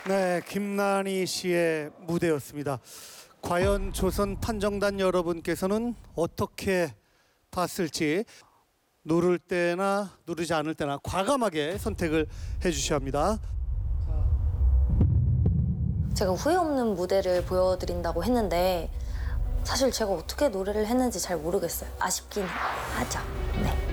네, 김난희 씨의 무대였습니다. 과연 조선 판정단 여러분께서는 어떻게 봤을지 누를 때나 누르지 않을 때나 과감하게 선택을 해주셔야 합니다. 제가 후회 없는 무대를 보여드린다고 했는데 사실 제가 어떻게 노래를 했는지 잘 모르겠어요. 아쉽긴 하죠. 네.